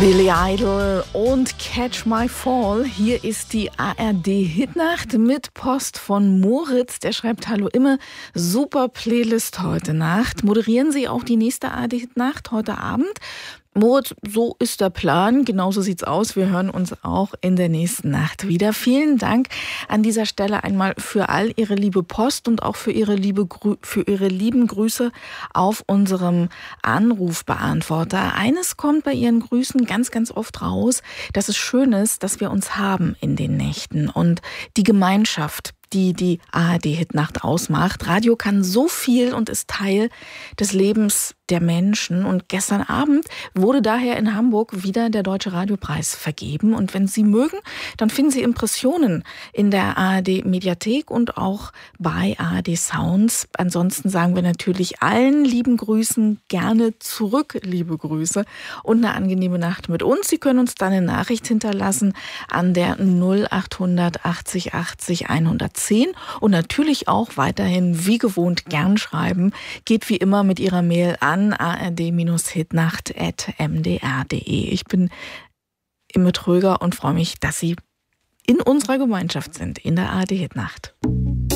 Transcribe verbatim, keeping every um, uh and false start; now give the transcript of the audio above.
Billy Idol und Catch My Fall. Hier ist die A R D-Hitnacht mit Post von Moritz. Der schreibt: Hallo Imme, super Playlist heute Nacht. Moderieren Sie auch die nächste A R D-Hitnacht heute Abend? Moritz, so ist der Plan. Genauso sieht's aus. Wir hören uns auch in der nächsten Nacht wieder. Vielen Dank an dieser Stelle einmal für all Ihre liebe Post und auch für Ihre liebe Grü- für Ihre lieben Grüße auf unserem Anrufbeantworter. Eines kommt bei Ihren Grüßen ganz, ganz oft raus, dass es schön ist, dass wir uns haben in den Nächten und die Gemeinschaft, die die A R D-Hitnacht ausmacht. Radio kann so viel und ist Teil des Lebens der Menschen. Und gestern Abend wurde daher in Hamburg wieder der Deutsche Radiopreis vergeben. Und wenn Sie mögen, dann finden Sie Impressionen in der A R D-Mediathek und auch bei A R D Sounds. Ansonsten sagen wir natürlich allen lieben Grüßen gerne zurück, liebe Grüße und eine angenehme Nacht mit uns. Sie können uns dann eine Nachricht hinterlassen an der null achthundert achtzig achtzig hundertzehn und natürlich auch weiterhin wie gewohnt gern schreiben. Geht wie immer mit Ihrer Mail an a r d hitnacht at m d r punkt d e. Ich bin Imme Tröger und freue mich, dass Sie in unserer Gemeinschaft sind, in der A R D-Hitnacht.